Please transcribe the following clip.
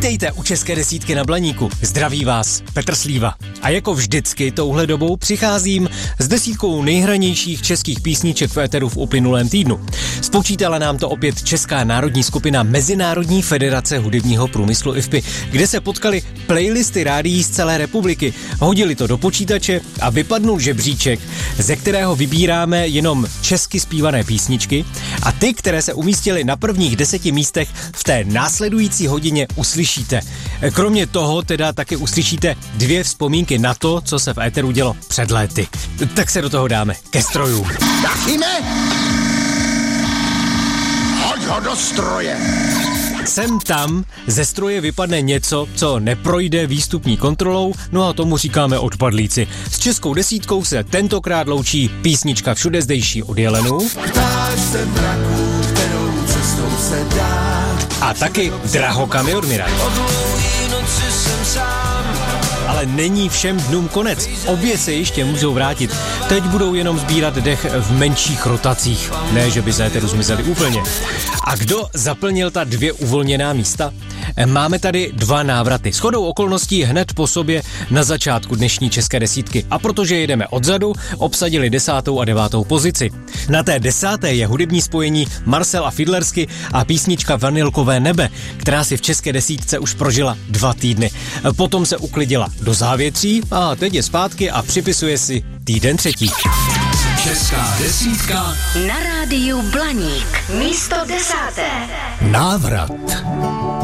Vítejte u České desítky na Blaníku. Zdraví vás Petr Slíva. A jako vždycky touhle dobou přicházím s desítkou nejhranějších českých písniček v éteru v uplynulém týdnu. Spočítala nám to opět Česká národní skupina Mezinárodní federace hudebního průmyslu IFPI, kde se potkali playlisty rádií z celé republiky. Hodili to do počítače a vypadnul žebříček, ze kterého vybíráme jenom česky zpívané písničky a ty, které se umístily na prvních 10 místech, v té následující hodině uslyšíte. Kromě toho teda taky uslyšíte 2 vzpomínky na to, co se v éteru dělo před léty. Tak se do toho dáme ke strojům. Dachime! Hoď ho do stroje! Sem tam ze stroje vypadne něco, co neprojde výstupní kontrolou, no a tomu říkáme odpadlíci. S Českou desítkou se tentokrát loučí písnička Všude zdejší od Jelenů. Ptáš se mraků, kterou cestou se dá. A taky Drahokamy od Miraj. Ale není všem dnům konec. Obě se ještě můžou vrátit. Teď budou jenom sbírat dech v menších rotacích. Ne, že by z éteru zmizeli úplně. A kdo zaplnil ta 2 uvolněná místa? Máme tady 2 návraty. Shodou okolností hned po sobě na začátku dnešní České desítky. A protože jedeme odzadu, obsadili 10. a 9. pozici. Na té 10. je hudební spojení Marcel a Fidlersky a písnička Vanilkové nebe, která si v České desítce už prožila 2 týdny. Potom se uklidila do závětří a teď je zpátky a připisuje si týden 3. Česká desítka na rádiu Blaník. Místo 10. Návrat.